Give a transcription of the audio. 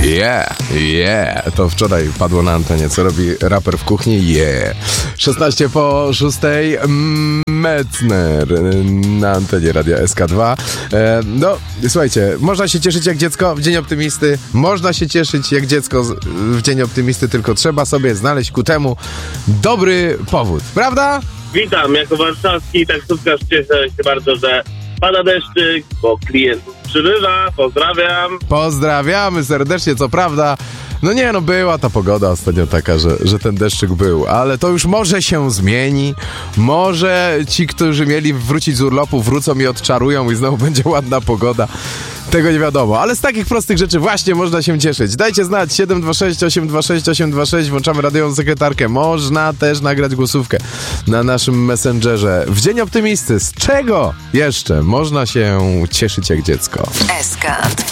To wczoraj padło na antenie, co robi raper w kuchni. 16 po 6. Metzner na antenie Radia SK2. No, słuchajcie, można się cieszyć jak dziecko w Dzień Optymisty. Można się cieszyć jak dziecko w Dzień Optymisty, tylko trzeba sobie znaleźć ku temu dobry powód, prawda? Witam, jako warszawski taksówkarz cieszę się bardzo, że pada deszczyk, bo klientów przybywa. Pozdrawiam. Pozdrawiamy serdecznie, co prawda. Była ta pogoda ostatnio taka, że ten deszczyk był, ale to już może się zmieni. Może ci, którzy mieli wrócić z urlopu, wrócą i odczarują i znowu będzie ładna pogoda. Tego nie wiadomo, ale z takich prostych rzeczy właśnie można się cieszyć. Dajcie znać 726 826 826, włączamy radiową sekretarkę. Można też nagrać głosówkę na naszym Messengerze. W Dzień Optymisty, z czego jeszcze można się cieszyć jak dziecko? SK2